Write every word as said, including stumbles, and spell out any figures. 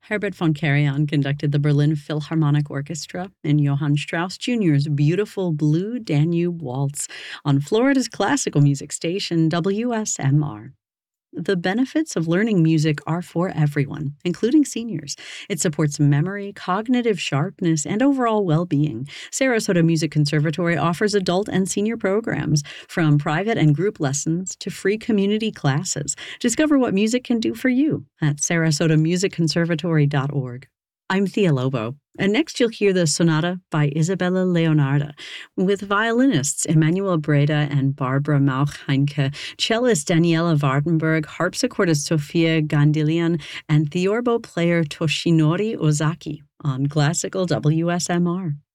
Herbert von Karajan conducted the Berlin Philharmonic Orchestra in Johann Strauss Junior's beautiful Blue Danube Waltz on Florida's classical music station W S M R. The benefits of learning music are for everyone, including seniors. It supports memory, cognitive sharpness, and overall well-being. Sarasota Music Conservatory offers adult and senior programs, from private and group lessons to free community classes. Discover what music can do for you at sarasota music conservatory dot org. I'm Thea Lobo, and next you'll hear the Sonata by Isabella Leonarda, with violinists Emanuel Breda and Barbara Mauch-Heinke, cellist Daniela Wartenberg, harpsichordist Sophia Gandilian, and theorbo player Toshinori Ozaki on Classical W S M R.